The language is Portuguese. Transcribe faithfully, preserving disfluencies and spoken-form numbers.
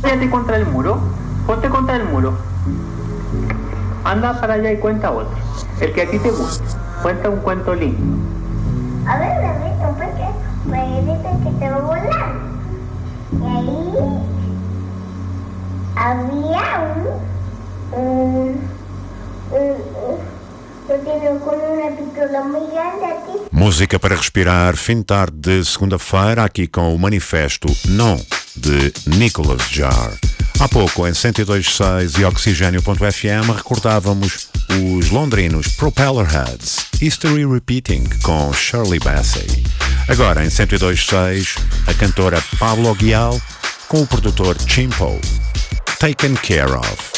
Apóyate contra el muro. Ponte contra el muro. Anda para allá y cuenta otro. El que a ti te guste. Cuenta un cuento lindo. A ver, bebito, porque parece que te va a volar. Y ahí había un, un, un, un eu tenho com uma pistola muito grande aqui. Música para respirar, fim de tarde de segunda-feira, aqui com o manifesto Não, de Nicolas Jar. Há pouco, em cento e dois ponto seis e Oxigênio ponto F M, recordávamos os londrinos Propellerheads, History Repeating, com Shirley Bassey. Agora, em cento e dois ponto seis, a cantora Pablo Guial, com o produtor Chimpo, Taken Care Of.